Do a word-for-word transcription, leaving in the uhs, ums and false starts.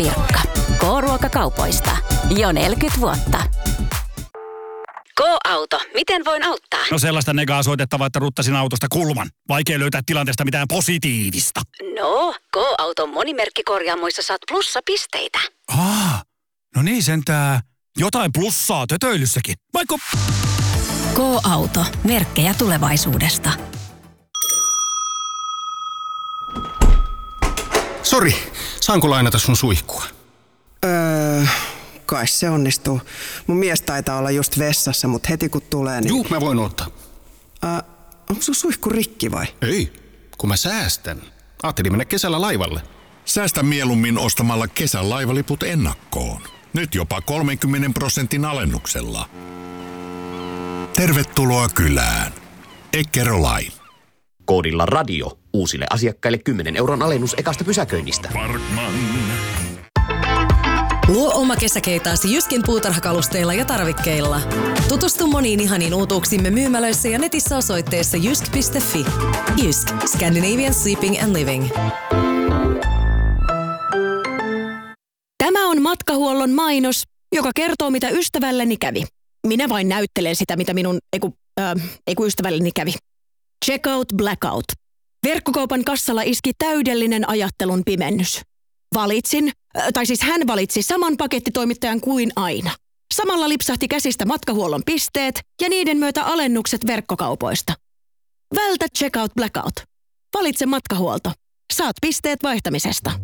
Pirkka. K-ruokakaupoista. Jo neljäkymmentä vuotta. K-auto. Miten voin auttaa? No sellaista negaa soitettavaa, että ruttasin autosta kulman. Vaikea löytää tilanteesta mitään positiivista. No, K-auton monimerkkikorjaamoissa saat plussapisteitä. Aa, no niin sentää. Jotain plussaa tötöilyssäkin. Vaikka... K-auto. Merkkejä tulevaisuudesta. Sori, saanko lainata sun suihkua? Öö, kai se onnistuu. Mun mies taitaa olla just vessassa, mutta heti kun tulee, niin... Juu, mä voin ottaa. Öö, onko sun suihku rikki vai? Ei, kun mä säästän. Ajattelin mennä kesällä laivalle. Säästä mieluummin ostamalla kesän laivaliput ennakkoon. Nyt jopa kolmenkymmenen prosentin alennuksella. Tervetuloa kylään. Eckerö-Line. Koodilla radio uusille asiakkaille kymmenen euron alennus ekasta pysäköinnistä. Parkman. Luo oma kesäkeitaasi Jyskin puutarhakalusteilla ja tarvikkeilla. Tutustu moniin ihaniin uutuuksimme myymälöissä ja netissä osoitteessa jysk piste fi. Jysk. Scandinavian Sleeping and Living. Tämä on matkahuollon mainos, joka kertoo, mitä ystävälleni kävi. Minä vain näyttelen sitä, mitä minun eiku, äh, eiku ystävälleni kävi. Checkout Blackout. Verkkokaupan kassalla iski täydellinen ajattelun pimennys. Valitsin, äh, tai siis hän valitsi saman pakettitoimittajan kuin aina. Samalla lipsahti käsistä matkahuollon pisteet ja niiden myötä alennukset verkkokaupoista. Vältä Checkout Blackout. Valitse matkahuolto. Saat pisteet vaihtamisesta.